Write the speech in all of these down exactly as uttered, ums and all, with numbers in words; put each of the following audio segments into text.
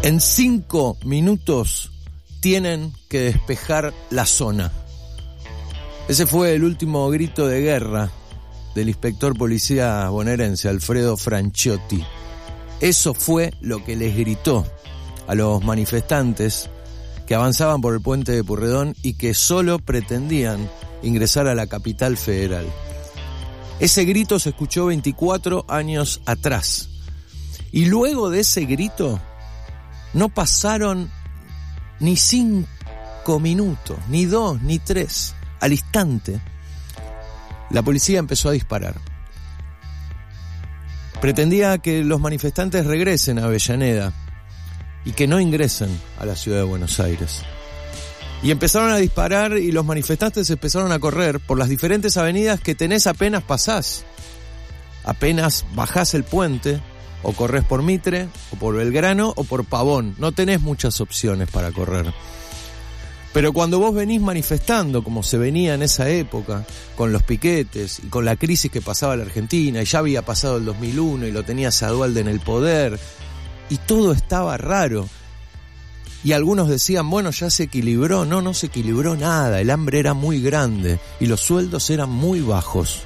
En cinco minutos tienen que despejar la zona. Ese fue el último grito de guerra del inspector policía bonaerense Alfredo Franciotti. Eso fue lo que les gritó a los manifestantes que avanzaban por el puente de Pueyrredón y que solo pretendían ingresar a la capital federal. Ese grito se escuchó veinticuatro años atrás. Y luego de ese grito no pasaron ni cinco minutos, ni dos, ni tres. Al instante, la policía empezó a disparar. Pretendía que los manifestantes regresen a Avellaneda y que no ingresen a la ciudad de Buenos Aires. Y empezaron a disparar y los manifestantes empezaron a correr por las diferentes avenidas que tenés apenas pasás. Apenas bajás el puente, o corres por Mitre, o por Belgrano, o por Pavón. No tenés muchas opciones para correr. Pero cuando vos venís manifestando, como se venía en esa época, con los piquetes y con la crisis que pasaba la Argentina, y ya había pasado el dos mil uno y lo tenías a Duhalde en el poder, y todo estaba raro. Y algunos decían, bueno, ya se equilibró. No, no se equilibró nada. El hambre era muy grande y los sueldos eran muy bajos.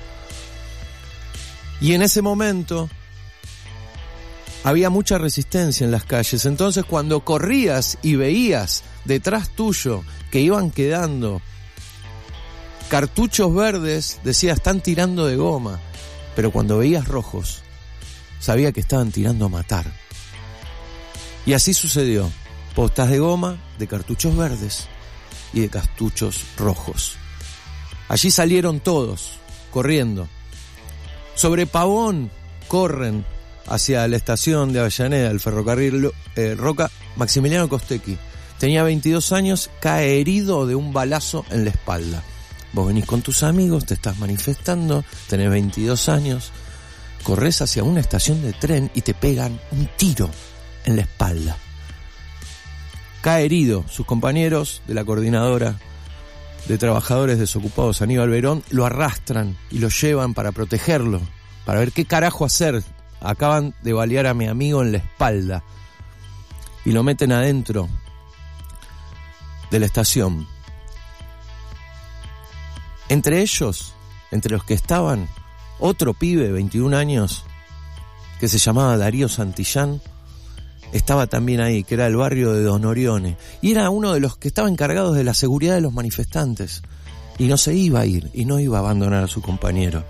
Y en ese momento había mucha resistencia en las calles. Entonces, cuando corrías y veías detrás tuyo que iban quedando cartuchos verdes, decías, están tirando de goma. Pero cuando veías rojos, sabía que estaban tirando a matar. Y así sucedió. Postas de goma, de cartuchos verdes y de cartuchos rojos. Allí salieron todos, corriendo. Sobre Pavón corren hacia la estación de Avellaneda, el ferrocarril eh, Roca, Maximiliano Costecchi. Tenía veintidós años, cae herido de un balazo en la espalda. Vos venís con tus amigos, te estás manifestando, tenés veintidós años, corres hacia una estación de tren y te pegan un tiro en la espalda. Cae herido. Sus compañeros de la coordinadora de trabajadores desocupados, Aníbal Verón, lo arrastran y lo llevan para protegerlo, para ver qué carajo hacer. Acaban de balear a mi amigo en la espalda y lo meten adentro de la estación. Entre ellos, entre los que estaban, otro pibe de veintiún años que se llamaba Darío Santillán, estaba también ahí, que era el barrio de Don Orione, y era uno de los que estaba encargados de la seguridad de los manifestantes, y no se iba a ir, y no iba a abandonar a su compañero.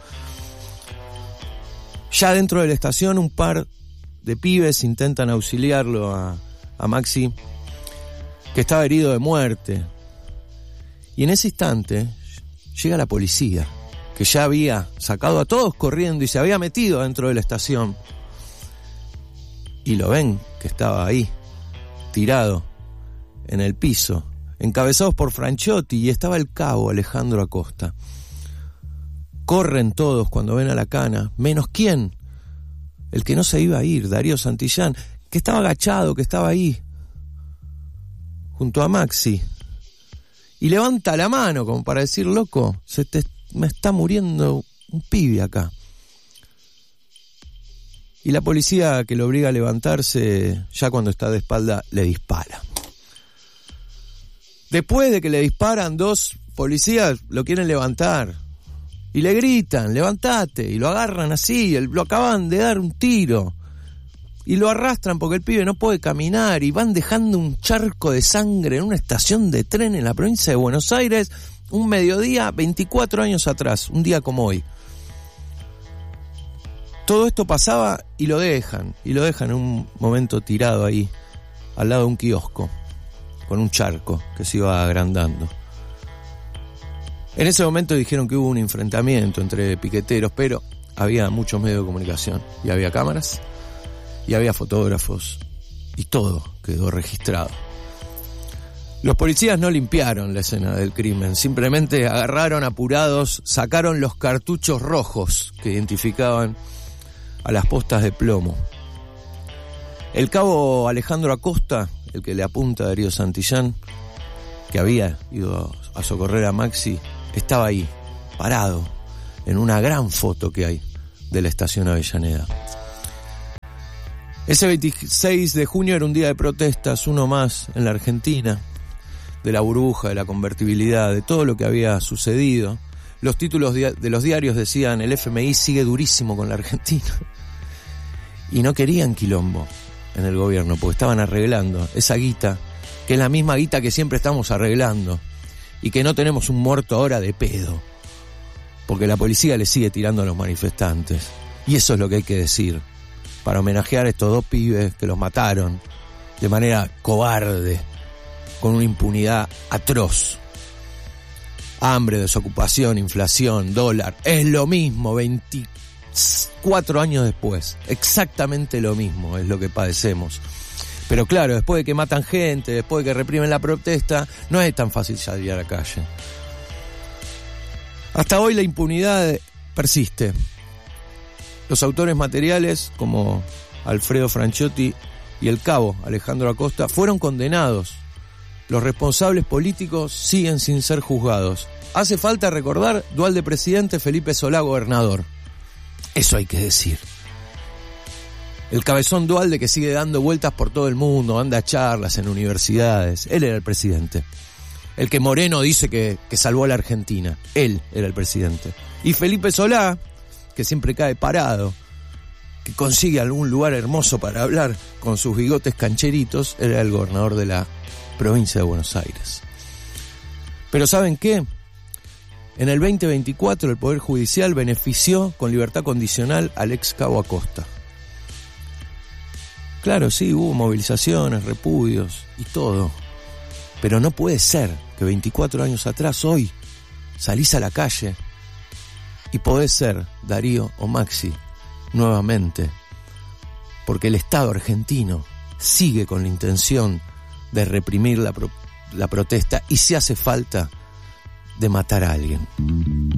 Ya dentro de la estación, un par de pibes intentan auxiliarlo a, a Maxi, que estaba herido de muerte, y en ese instante llega la policía, que ya había sacado a todos corriendo y se había metido dentro de la estación, y lo ven que estaba ahí, tirado en el piso, encabezados por Franciotti, y estaba el cabo Alejandro Acosta. Corren todos cuando ven a la cana, menos quién, el que no se iba a ir, Darío Santillán, que estaba agachado, que estaba ahí, junto a Maxi, y levanta la mano como para decir, loco, se te, me está muriendo un pibe acá. Y la policía, que lo obliga a levantarse, ya cuando está de espalda, le dispara. Después de que le disparan, dos policías lo quieren levantar. Y le gritan, levantate, y lo agarran así, lo acaban de dar un tiro. Y lo arrastran porque el pibe no puede caminar, y van dejando un charco de sangre en una estación de tren en la provincia de Buenos Aires, un mediodía, veinticuatro años atrás, un día como hoy. Todo esto pasaba y lo dejan, y lo dejan en un momento tirado ahí, al lado de un kiosco, con un charco que se iba agrandando. En ese momento dijeron que hubo un enfrentamiento entre piqueteros, pero había muchos medios de comunicación, y había cámaras, y había fotógrafos, y todo quedó registrado. Los policías no limpiaron la escena del crimen, simplemente agarraron apurados, sacaron los cartuchos rojos que identificaban a las postas de plomo. El cabo Alejandro Acosta, el que le apunta a Darío Santillán, que había ido a socorrer a Maxi, estaba ahí, parado, en una gran foto que hay de la estación Avellaneda. Ese veintiséis de junio era un día de protestas, uno más en la Argentina, de la burbuja, de la convertibilidad, de todo lo que había sucedido. Los títulos de los diarios decían: el F M I sigue durísimo con la Argentina. Y no querían quilombo en el gobierno, porque estaban arreglando esa guita, que es la misma guita que siempre estamos arreglando, y que no tenemos un muerto ahora de pedo, porque la policía le sigue tirando a los manifestantes. Y eso es lo que hay que decir, para homenajear a estos dos pibes que los mataron de manera cobarde, con una impunidad atroz. Hambre, desocupación, inflación, dólar, es lo mismo, veinticuatro años después, exactamente lo mismo es lo que padecemos. Pero claro, después de que matan gente, después de que reprimen la protesta, no es tan fácil salir a la calle. Hasta hoy la impunidad persiste. Los autores materiales, como Alfredo Franchiotti y el cabo Alejandro Acosta, fueron condenados. Los responsables políticos siguen sin ser juzgados. Hace falta recordar Dualde de presidente, Felipe Solá gobernador. Eso hay que decir. El cabezón Dualde, que sigue dando vueltas por todo el mundo, anda a charlas en universidades. Él era el presidente. El que Moreno dice que, que salvó a la Argentina. Él era el presidente. Y Felipe Solá, que siempre cae parado, que consigue algún lugar hermoso para hablar con sus bigotes cancheritos, era el gobernador de la provincia de Buenos Aires. Pero ¿saben qué? En el veinte veinticuatro el Poder Judicial benefició con libertad condicional al ex cabo Acosta. Claro, sí, hubo movilizaciones, repudios y todo. Pero no puede ser que veinticuatro años atrás, hoy, salís a la calle y podés ser Darío o Maxi nuevamente. Porque el Estado argentino sigue con la intención de reprimir la, pro- la protesta y si hace falta, de matar a alguien.